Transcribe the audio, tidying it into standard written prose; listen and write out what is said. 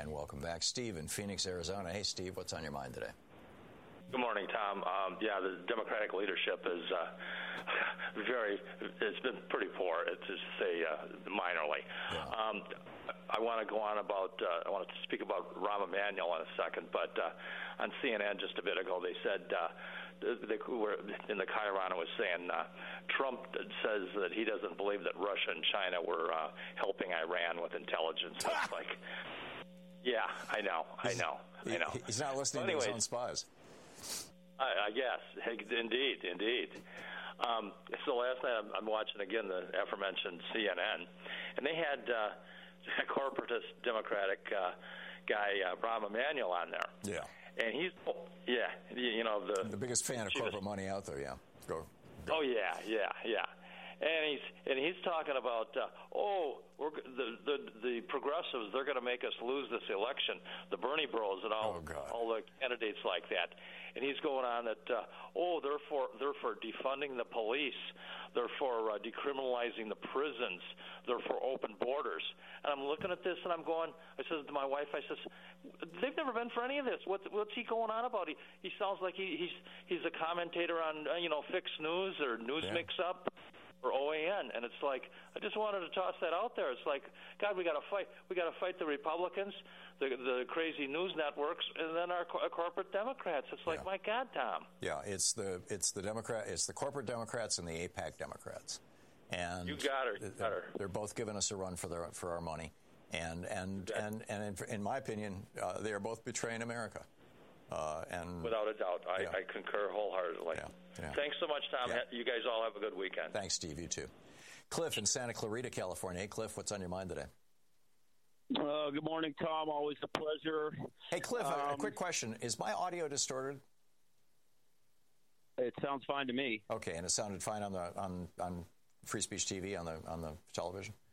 And welcome back. Steve in Phoenix, Arizona. Hey, Steve, what's on your mind today? Good morning, Tom. The Democratic leadership is it's been pretty poor, to say minorly. Yeah. I want to go on about, I want to speak about Rahm Emanuel in a second, but on CNN just a bit ago, they said, they were in the Chiron was saying Trump says that he doesn't believe that Russia and China were helping Iran with intelligence. It's like, yeah, I know. He's not listening to his own spies. I guess. Indeed. So last night I'm watching again the aforementioned CNN, and they had a corporatist Democratic guy, Rahm Emanuel, on there. Yeah. And he's, the biggest fan of corporate money out there, yeah. Go. Oh, yeah. And he's talking about, the progressives, they're going to make us lose this election, the Bernie bros and all the candidates like that. And he's going on that, they're for defunding the police, they're for decriminalizing the prisons, they're for open borders. And I'm looking at this and I'm going, I says to my wife, they've never been for any of this. What's he going on about? He sounds like he's a commentator on Fix News or News Mix Up or OAN, and it's like, I just wanted to toss that out there. It's like, God, we got to fight. We got to fight the Republicans, the crazy news networks, and then our corporate Democrats. It's like, my God, Tom. Yeah, it's the corporate Democrats and the AIPAC Democrats, and you got her. They're both giving us a run for our money, and in my opinion, they are both betraying America. And without a doubt, I concur wholeheartedly. Yeah. Thanks so much, Tom. Yeah. You guys all have a good weekend. Thanks, Steve. You too. Cliff in Santa Clarita, California. Hey, Cliff, what's on your mind today? Good morning, Tom. Always a pleasure. Hey, Cliff, a quick question. Is my audio distorted? It sounds fine to me. Okay, and it sounded fine on Free Speech TV on the television?